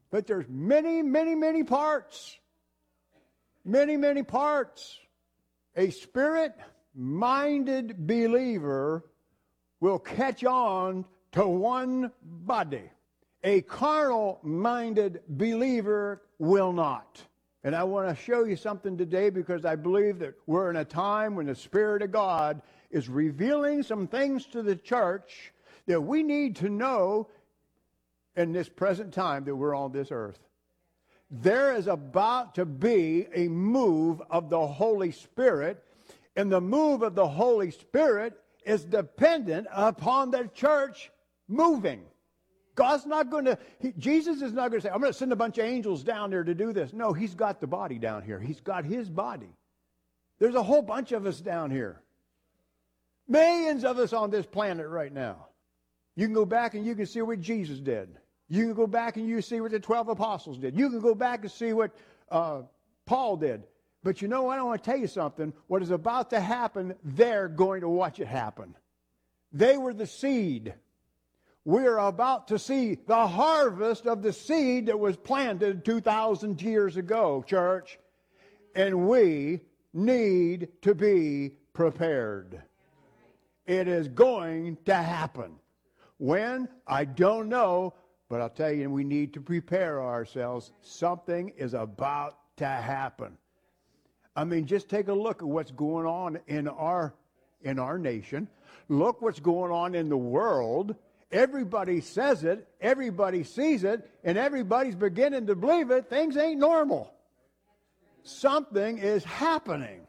But there's many, many, many parts. Many, many parts. A spirit-minded believer will catch on to one body. A carnal-minded believer will not. And I want to show you something today because I believe that we're in a time when the Spirit of God is revealing some things to the church that we need to know in this present time that we're on this earth. There is about to be a move of the Holy Spirit, and the move of the Holy Spirit is dependent upon the church moving. God's not going to, Jesus is not going to say, I'm going to send a bunch of angels down there to do this. No, he's got the body down here. He's got his body. There's a whole bunch of us down here. Millions of us on this planet right now. You can go back and you can see what Jesus did. You can go back and you see what the 12 apostles did. You can go back and see what Paul did. But you know what? I want to tell you something. What is about to happen, they're going to watch it happen. They were the seed. We're about to see the harvest of the seed that was planted 2,000 years ago, church. And we need to be prepared. It is going to happen. When? I don't know. But I'll tell you, we need to prepare ourselves. Something is about to happen. I mean, just take a look at what's going on in our nation. Look what's going on in the world. Everybody says it, everybody sees it, and everybody's beginning to believe it. Things ain't normal. Something is happening.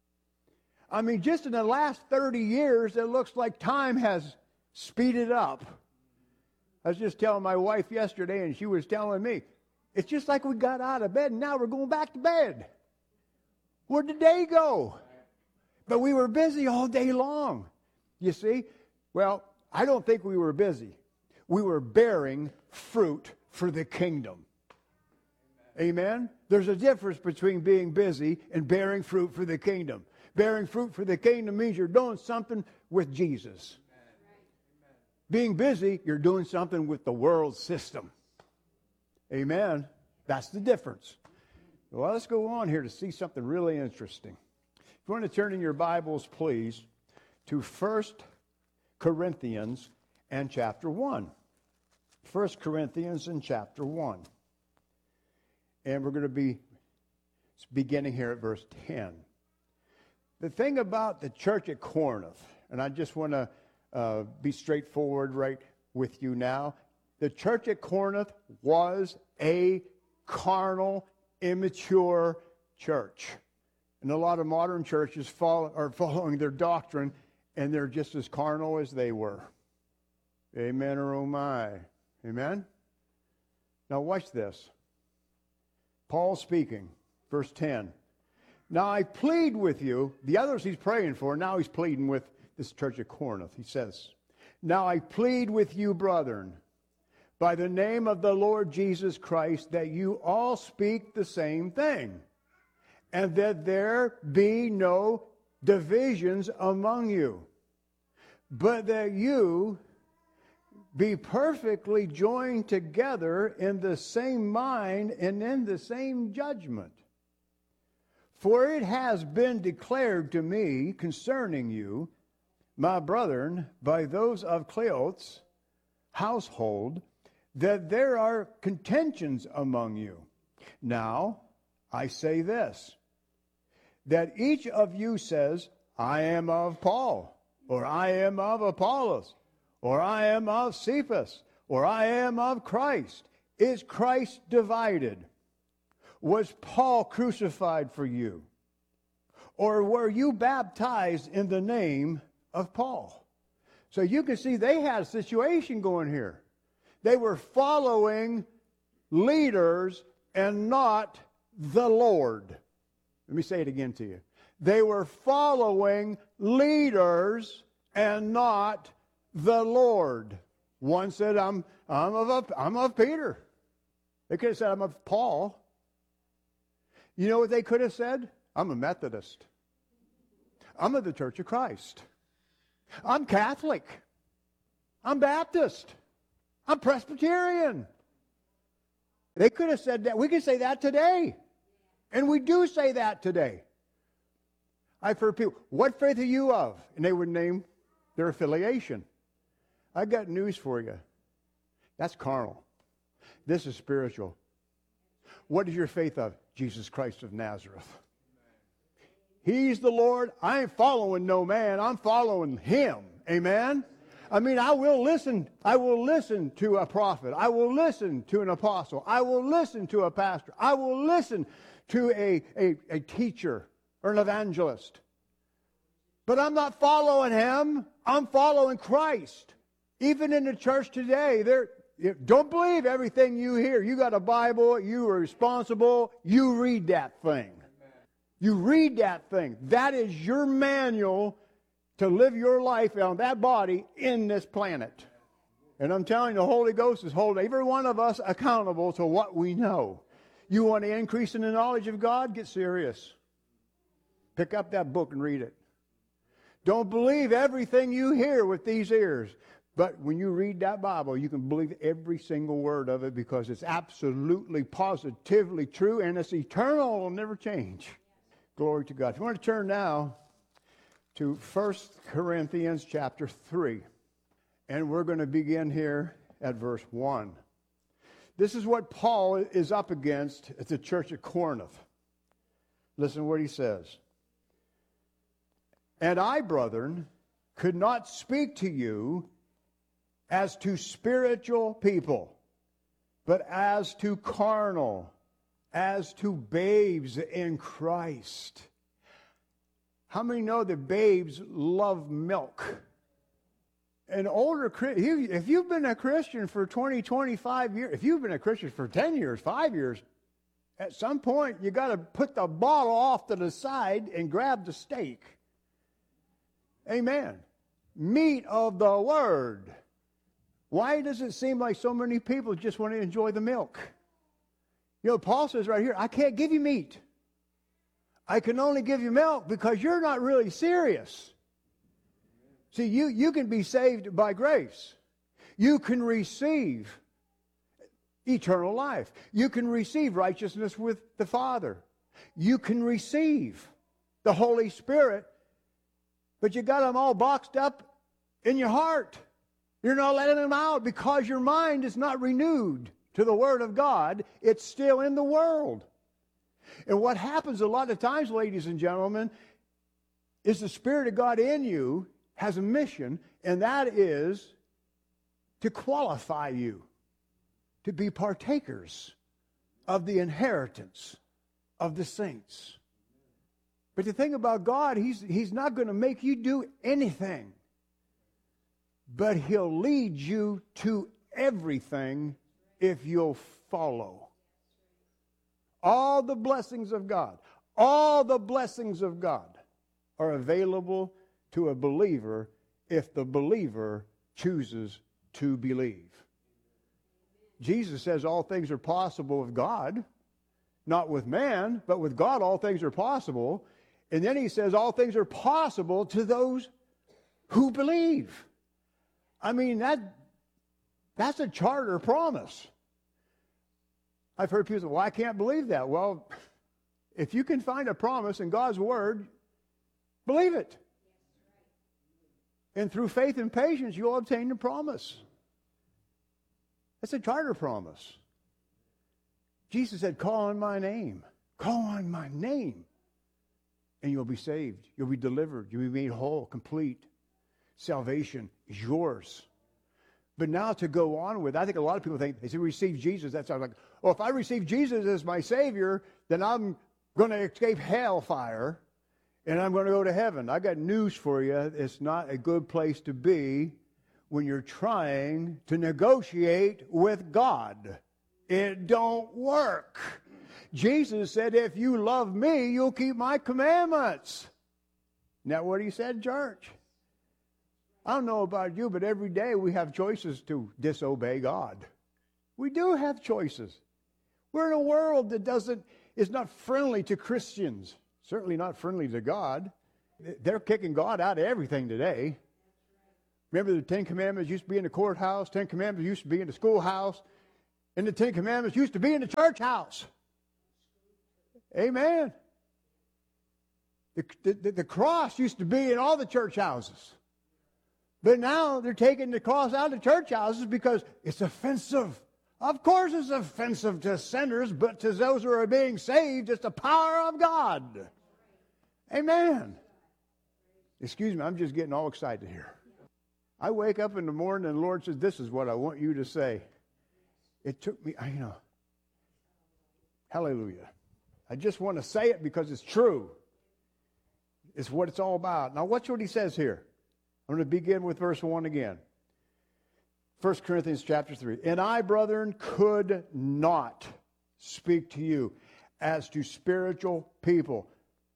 I mean, just in the last 30 years, it looks like time has speeded up. I was just telling my wife yesterday, and she was telling me, it's just like we got out of bed, and now we're going back to bed. Where'd the day go? But we were busy all day long. You see? Well, I don't think we were busy. We were bearing fruit for the kingdom. Amen? There's a difference between being busy and bearing fruit for the kingdom. Bearing fruit for the kingdom means you're doing something with Jesus. Being busy, you're doing something with the world system. Amen? That's the difference. Well, let's go on here to see something really interesting. If you want to turn in your Bibles, please, to 1 Corinthians and chapter 1. 1 Corinthians and chapter 1. And we're going to be beginning here at verse 10. The thing about the church at Corinth, and I just want to be straightforward right with you now. The church at Corinth was a carnal, immature church. And a lot of modern churches are following their doctrine, and they're just as carnal as they were. Amen or oh my. Amen? Now watch this. Paul speaking, verse 10. Now I plead with you, the others he's praying for, now he's pleading with this church at Corinth. He says, now I plead with you, brethren, by the name of the Lord Jesus Christ, that you all speak the same thing, and that there be no divisions among you, but that you be perfectly joined together in the same mind and in the same judgment. For it has been declared to me concerning you, my brethren, by those of Cleopas' household, that there are contentions among you. Now, I say this, that each of you says, I am of Paul, or I am of Apollos, or I am of Cephas, or I am of Christ. Is Christ divided? Was Paul crucified for you? Or were you baptized in the name of Paul? So you can see they had a situation going here. They were following leaders and not the Lord. Let me say it again to you. They were following leaders and not the Lord. One said, I'm of Peter. They could have said, I'm of Paul. You know what they could have said? I'm a Methodist. I'm of the Church of Christ. I'm Catholic. I'm Baptist. I'm Presbyterian. They could have said that. We can say that today. And we do say that today. I've heard people, what faith are you of? And they would name their affiliation. I got news for you. That's carnal. This is spiritual. What is your faith of? Jesus Christ of Nazareth. He's the Lord. I ain't following no man. I'm following Him. Amen? I mean, I will listen to a prophet. I will listen to an apostle. I will listen to a pastor. I will listen to a teacher or an evangelist. But I'm not following him. I'm following Christ. Even in the church today, don't believe everything you hear. You got a Bible. You are responsible. You read that thing. You read that thing. That is your manual to live your life on that body in this planet. And I'm telling you, the Holy Ghost is holding every one of us accountable to what we know. You want to increase in the knowledge of God? Get serious. Pick up that book and read it. Don't believe everything you hear with these ears. But when you read that Bible, you can believe every single word of it because it's absolutely, positively true, and it's eternal. It'll never change. Glory to God. If you want to turn now to 1 Corinthians chapter 3. And we're going to begin here at verse 1. This is what Paul is up against at the church at Corinth. Listen to what he says. And I, brethren, could not speak to you as to spiritual people, but as to carnal, as to babes in Christ. How many know that babes love milk? An older Christian, if you've been a Christian for 20, 25 years, if you've been a Christian for 10 years, 5 years, at some point you got to put the bottle off to the side and grab the steak. Amen. Meat of the Word. Why does it seem like so many people just want to enjoy the milk? You know, Paul says right here, I can't give you meat. I can only give you milk because you're not really serious. See, you can be saved by grace. You can receive eternal life. You can receive righteousness with the Father. You can receive the Holy Spirit, but you got them all boxed up in your heart. You're not letting them out because your mind is not renewed to the Word of God. It's still in the world. And what happens a lot of times, ladies and gentlemen, is the Spirit of God in you has a mission, and that is to qualify you to be partakers of the inheritance of the saints. But the thing about God, He's not going to make you do anything, but He'll lead you to everything if you'll follow. All the blessings of God, all the blessings of God are available to a believer if the believer chooses to believe. Jesus says all things are possible with God, not with man, but with God all things are possible. And then He says all things are possible to those who believe. I mean, that's a charter promise. I've heard people say, well, I can't believe that. Well, if you can find a promise in God's Word, believe it. And through faith and patience, you'll obtain the promise. That's a charter promise. Jesus said, call on my name. Call on my name. And you'll be saved. You'll be delivered. You'll be made whole, complete. Salvation is yours. But now to go on with, I think a lot of people think, they say, receive Jesus. That sounds like, oh, if I receive Jesus as my Savior, then I'm going to escape hellfire and I'm going to go to heaven. I got news for you. It's not a good place to be when you're trying to negotiate with God. It don't work. Jesus said, if you love me, you'll keep my commandments. Isn't that what He said, church? I don't know about you, but every day we have choices to disobey God. We do have choices. We're in a world that is not friendly to Christians, certainly not friendly to God. They're kicking God out of everything today. Remember the Ten Commandments used to be in the courthouse, Ten Commandments used to be in the schoolhouse. And the Ten Commandments used to be in the church house. Amen. The cross used to be in all the church houses. But now they're taking the cross out of the church houses because it's offensive. Of course it's offensive to sinners, but to those who are being saved, it's the power of God. Amen. Excuse me, I'm just getting all excited here. I wake up in the morning and the Lord says, this is what I want you to say. It took me, hallelujah. I just want to say it because it's true. It's what it's all about. Now watch what he says here. I'm going to begin with verse 1 again. 1 Corinthians chapter 3. And I, brethren, could not speak to you as to spiritual people,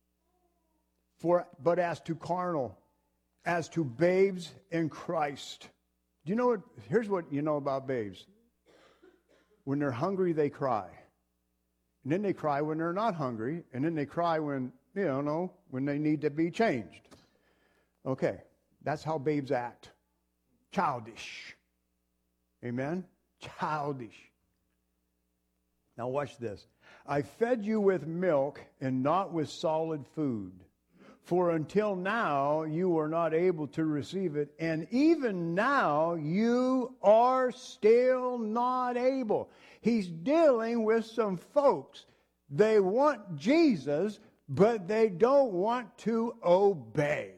but as to carnal, as to babes in Christ. Do you know what? Here's what you know about babes. When they're hungry, they cry. And then they cry when they're not hungry. And then they cry when, when they need to be changed. Okay. That's how babes act. Childish. Amen? Childish. Now watch this. I fed you with milk and not with solid food. For until now you were not able to receive it. And even now you are still not able. He's dealing with some folks. They want Jesus, but they don't want to obey.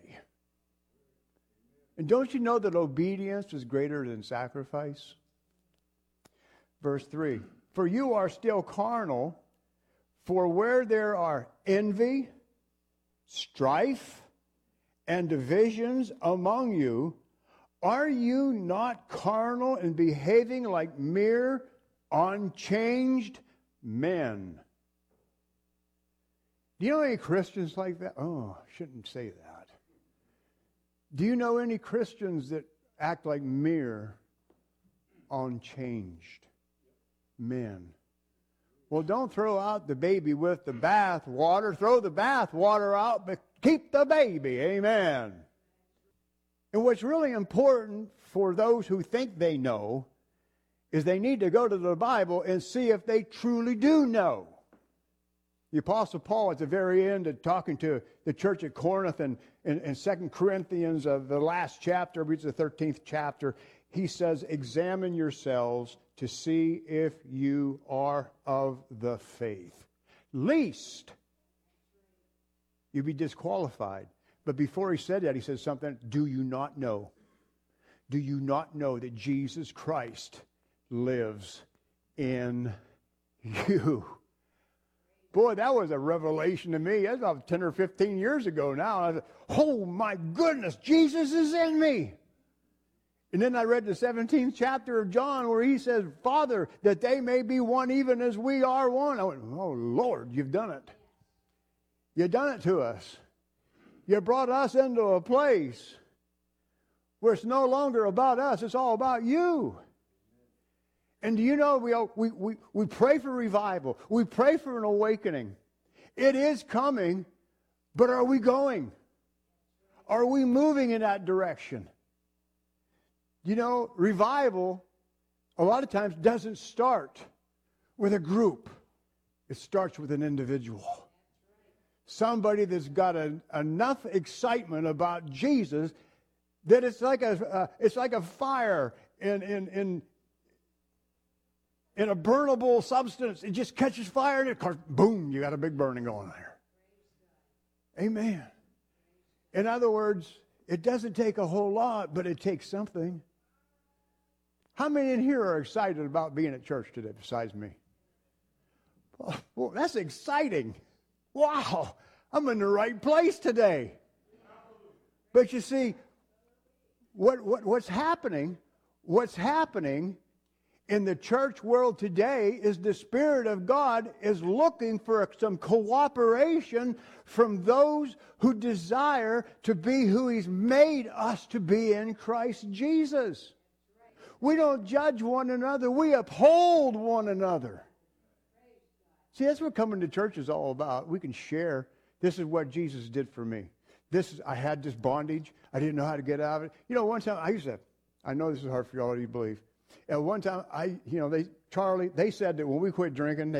And don't you know that obedience is greater than sacrifice? Verse 3. For you are still carnal, for where there are envy, strife, and divisions among you, are you not carnal and behaving like mere unchanged men? Do you know any Christians like that? Oh, I shouldn't say that. Do you know any Christians that act like mere unchanged men? Well, don't throw out the baby with the bath water. Throw the bath water out, but keep the baby. Amen. And what's really important for those who think they know is they need to go to the Bible and see if they truly do know. The Apostle Paul at the very end of talking to the church at Corinth and in 2 Corinthians of the last chapter, which is the 13th chapter, he says, examine yourselves to see if you are of the faith. Lest you be disqualified. But before he said that, he says something, do you not know? Do you not know that Jesus Christ lives in you? Boy, that was a revelation to me. That's about 10 or 15 years ago now. I said, oh my goodness, Jesus is in me. And then I read the 17th chapter of John where he says, Father, that they may be one even as we are one. I went, oh Lord, you've done it. You've done it to us. You brought us into a place where it's no longer about us, it's all about you. And do you know, we pray for revival. We pray for an awakening. It is coming, but are we going? Are we moving in that direction? You know, revival, a lot of times, doesn't start with a group. It starts with an individual. Somebody that's got enough excitement about Jesus that it's like a fire in a burnable substance. It just catches fire and of course, boom, you got a big burning going there. Amen. In other words, it doesn't take a whole lot, but it takes something. How many in here are excited about being at church today besides me? Well, that's exciting. Wow, I'm in the right place today. But you see, what's happening in the church world today is the Spirit of God is looking for some cooperation from those who desire to be who He's made us to be in Christ Jesus. We don't judge one another. We uphold one another. See, that's what coming to church is all about. We can share. This is what Jesus did for me. I had this bondage. I didn't know how to get out of it. You know, one time I know this is hard for y'all to believe. At one time, Charlie, they said that when we quit drinking,